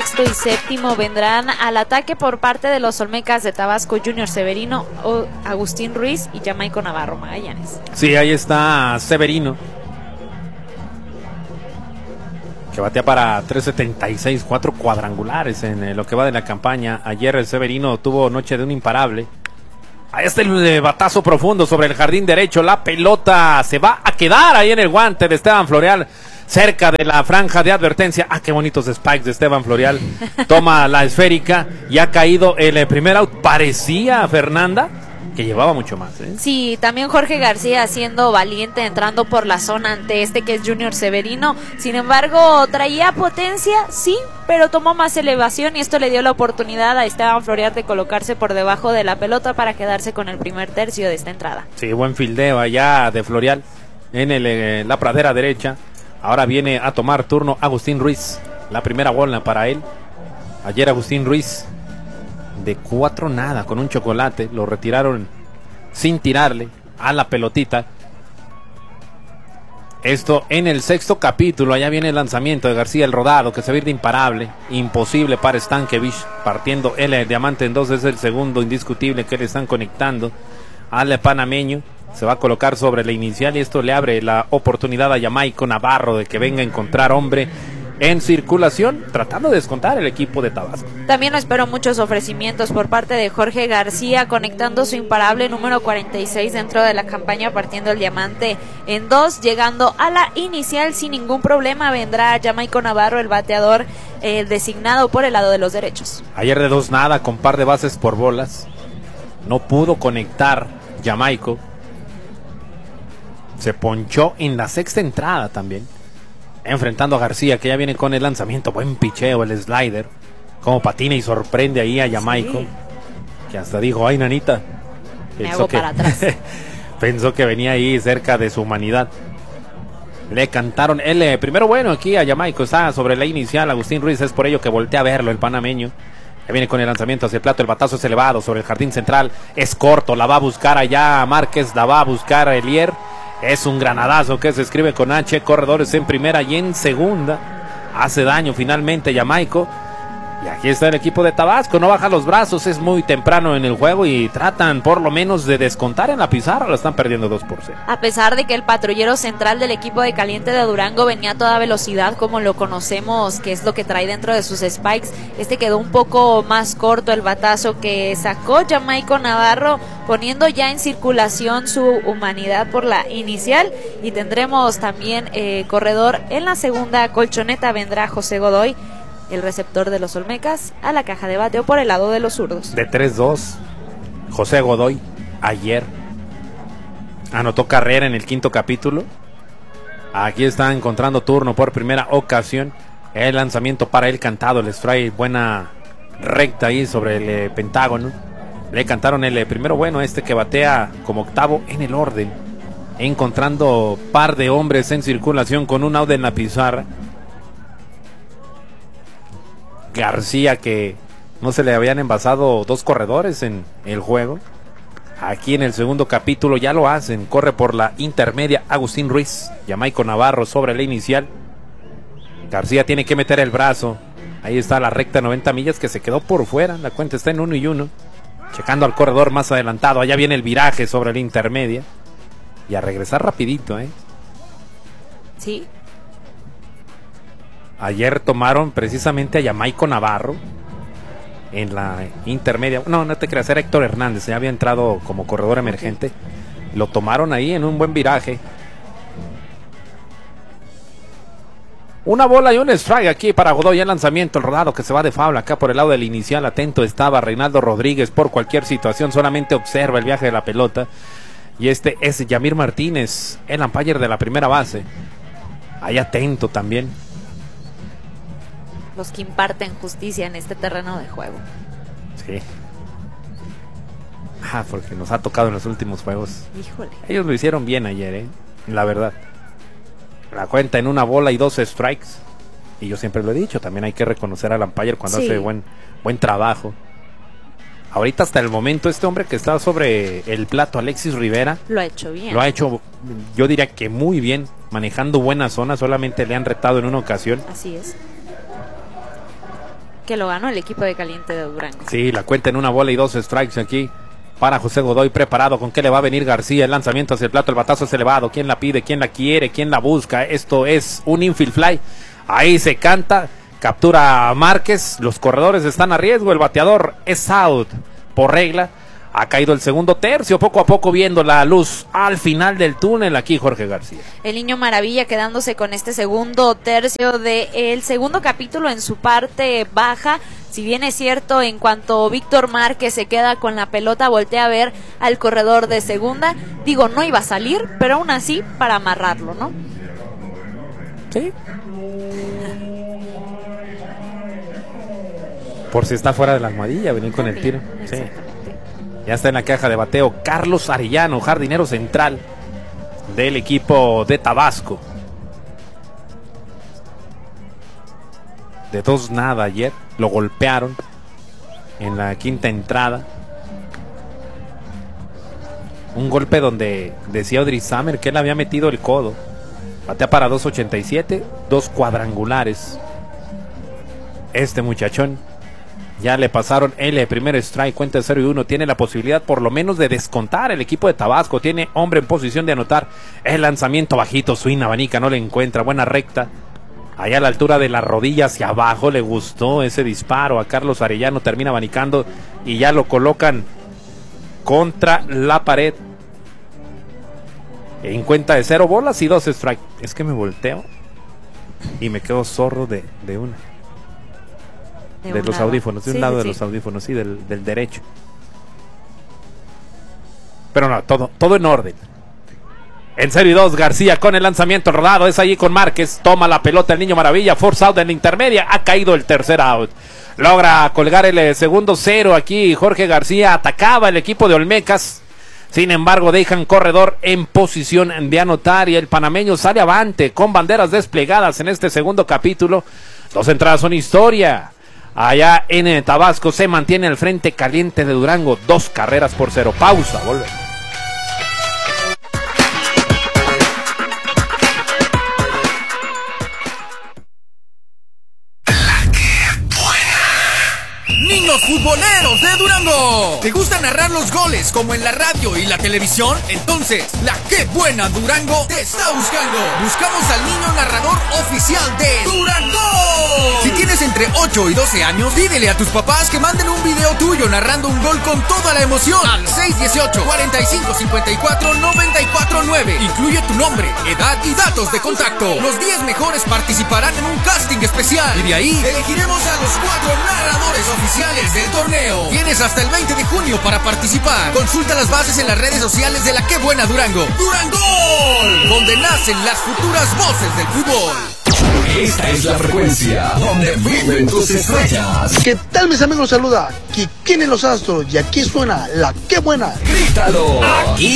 sexto y séptimo vendrán al ataque por parte de los Olmecas de Tabasco, Junior Severino, Agustín Ruiz y Jamaico Navarro Magallanes. Sí, ahí está Severino, que batea para 376, 4 cuadrangulares en lo que va de la campaña. Ayer el Severino tuvo noche de un imparable. Ahí está el batazo profundo sobre el jardín derecho. La pelota se va a quedar ahí en el guante de Esteban Florial, cerca de la franja de advertencia. Ah, qué bonitos spikes de Esteban Florial. Toma la esférica y ha caído el primer out. Parecía, Fernanda, que llevaba mucho más, ¿eh? Sí, también Jorge García siendo valiente, entrando por la zona ante que es Junior Severino. Sin embargo, traía potencia, sí, pero tomó más elevación y esto le dio la oportunidad a Esteban Florial de colocarse por debajo de la pelota para quedarse con el primer tercio de esta entrada. Sí, buen fildeo allá de Florial en la pradera derecha. Ahora viene a tomar turno Agustín Ruiz. La primera bola para él. Ayer Agustín Ruiz de 4 nada con un chocolate. Lo retiraron sin tirarle a la pelotita. Esto en el sexto capítulo. Allá viene el lanzamiento de García, el rodado, que se va a ir de imparable. Imposible para Stankiewicz, partiendo el diamante en dos. Es el segundo indiscutible que le están conectando al panameño. Se va a colocar sobre la inicial y esto le abre la oportunidad a Jamaico Navarro de que venga a encontrar hombre en circulación, tratando de descontar el equipo de Tabasco. También espero muchos ofrecimientos por parte de Jorge García, conectando su imparable número 46 dentro de la campaña, partiendo el diamante en dos, llegando a la inicial sin ningún problema. Vendrá Jamaico Navarro, el bateador designado por el lado de los derechos. Ayer de 2 nada con par de bases por bolas, no pudo conectar Jamaico. Se ponchó en la sexta entrada también, enfrentando a García, que ya viene con el lanzamiento. Buen picheo, el slider, como patina y sorprende ahí a Jamaico, sí, que hasta dijo, ay nanita, me hago para atrás. Pensó que venía ahí cerca de su humanidad. Le cantaron el primero bueno aquí a Jamaico. Está sobre la inicial Agustín Ruiz, es por ello que voltea a verlo el panameño. Ya viene con el lanzamiento hacia el plato, el batazo es elevado sobre el jardín central, es corto, la va a buscar allá Márquez, la va a buscar Elier. Es un granadazo que se escribe con H, corredores en primera y en segunda. Hace daño finalmente Jamaico. Y aquí está el equipo de Tabasco, no baja los brazos, es muy temprano en el juego y tratan por lo menos de descontar en la pizarra, lo están perdiendo 2-0. A pesar de que el patrullero central del equipo de Caliente de Durango venía a toda velocidad, como lo conocemos, que es lo que trae dentro de sus spikes, quedó un poco más corto el batazo que sacó Jamaico Navarro, poniendo ya en circulación su humanidad por la inicial, y tendremos también corredor en la segunda colchoneta. Vendrá José Godoy, el receptor de los Olmecas, a la caja de bateo por el lado de los zurdos. De 3-2, José Godoy ayer anotó carrera en el quinto capítulo. Aquí está encontrando turno por primera ocasión. El lanzamiento para el cantado, les trae buena recta ahí sobre el pentágono. Le cantaron el primero bueno, que batea como octavo en el orden, encontrando par de hombres en circulación con un out en la pizarra. García, que no se le habían envasado 2 corredores en el juego. Aquí en el segundo capítulo ya lo hacen. Corre por la intermedia Agustín Ruiz, Jamaico Navarro sobre la inicial. García tiene que meter el brazo. Ahí está la recta 90 millas que se quedó por fuera. La cuenta está en 1-1. Checando al corredor más adelantado. Allá viene el viraje sobre la intermedia. Y a regresar rapidito, Sí. Ayer tomaron precisamente a Jamaico Navarro en la intermedia. No te creas, era Héctor Hernández, ya había entrado como corredor emergente. Lo tomaron ahí en un buen viraje. Una bola y un strike aquí para Godoy. El lanzamiento, el rodado que se va de foul acá por el lado del inicial. Atento estaba Reinaldo Rodríguez por cualquier situación, solamente observa el viaje de la pelota. Y es Yamir Martínez, el umpire de la primera base. Ahí atento también. Los que imparten justicia en este terreno de juego. Sí. Porque nos ha tocado en los últimos juegos. Híjole. Ellos lo hicieron bien ayer, la verdad. La cuenta en 1 bola y 2 strikes. Y yo siempre lo he dicho, también hay que reconocer al umpire cuando hace buen trabajo. Ahorita hasta el momento hombre que está sobre el plato, Alexis Rivera, lo ha hecho bien. Lo ha hecho, yo diría que muy bien, manejando buena zona. Solamente le han retado en una ocasión. Así es. que lo ganó el equipo de Caliente de Durango. Sí, la cuenta en 1 bola y 2 strikes aquí para José Godoy, preparado. ¿Con qué le va a venir García? El lanzamiento hacia el plato, el batazo es elevado. ¿Quién la pide? ¿Quién la quiere? ¿Quién la busca? Esto es un infield fly. Ahí se canta, captura a Márquez. Los corredores están a riesgo. El bateador es out por regla. Ha caído el segundo tercio, poco a poco viendo la luz al final del túnel aquí Jorge García. El Niño Maravilla quedándose con este segundo tercio del segundo capítulo en su parte baja. Si bien es cierto, en cuanto Víctor Márquez se queda con la pelota, voltea a ver al corredor de segunda. Digo, no iba a salir, pero aún así para amarrarlo, ¿no? Sí. Por si está fuera de la almohadilla, venir con el tiro. Sí. Ya está en la caja de bateo Carlos Arellano, jardinero central del equipo de Tabasco. De 2-0 ayer, lo golpearon en la quinta entrada. Un golpe donde decía Audrey Samer que él había metido el codo. Batea para 2.87, 2 cuadrangulares. Este muchachón. Ya le pasaron el primer strike, cuenta de 0-1. Tiene la posibilidad por lo menos de descontar el equipo de Tabasco. Tiene hombre en posición de anotar. El lanzamiento bajito, swing, abanica, no le encuentra. Buena recta. Allá a la altura de la rodilla hacia abajo. Le gustó ese disparo a Carlos Arellano. Termina abanicando y ya lo colocan contra la pared. En cuenta de 0 bolas y 2 strikes. Es que me volteo y me quedo zorro de una. De los audífonos, de un lado de los audífonos, sí, del derecho. Pero no, todo en orden. En 0-2, García con el lanzamiento rodado, es allí con Márquez, toma la pelota el Niño Maravilla, force out en la intermedia, ha caído el tercer out. Logra colgar el segundo 0 aquí, Jorge García atacaba el equipo de Olmecas. Sin embargo, dejan corredor en posición de anotar y el panameño sale avante con banderas desplegadas en este segundo capítulo. 2 entradas son historia. Allá en Tabasco se mantiene el frente Caliente de Durango, 2 carreras por 0. Pausa, volvemos. Niños futboleros de Durango, ¿te gusta narrar los goles como en la radio y la televisión? Entonces, la Qué Buena Durango te está buscando. Buscamos al niño narrador oficial de Durango. Si tienes entre 8 y 12 años, pídele a tus papás que manden un video tuyo narrando un gol con toda la emoción al 618-4554-949. Incluye tu nombre, edad y datos de contacto. Los 10 mejores participarán en un casting especial y de ahí elegiremos a los 4 narradores oficiales del torneo. Tienes hasta el 20 de junio para participar. Consulta las bases en las redes sociales de la Qué Buena Durango. ¡Durangol! Donde nacen las futuras voces del fútbol. Esta es la frecuencia donde viven tus estrellas. ¿Qué tal, mis amigos? Saluda Kikín en los Astros y aquí suena la Qué Buena. Grítalo. Aquí